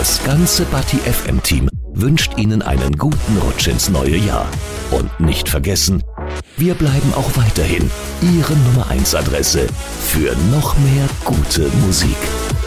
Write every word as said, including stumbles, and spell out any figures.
Das ganze Bati F M-Team wünscht Ihnen einen guten Rutsch ins neue Jahr. Und nicht vergessen, wir bleiben auch weiterhin Ihre Nummer eins Adresse für noch mehr gute Musik.